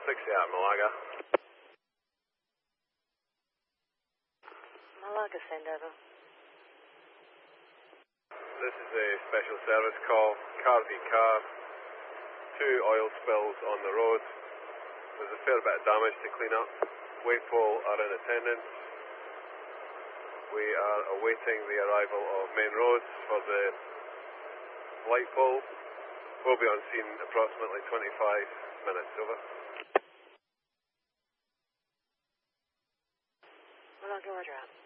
60R Malaga. Malaga, send over. This is a special service call, car v car, 2 oil spills on the road. There's a fair bit of damage to clean up. Wakepole are in attendance. We are awaiting the arrival of Main Roads for the light pole. We'll be on scene approximately 25 minutes, over. Malaga, roger out.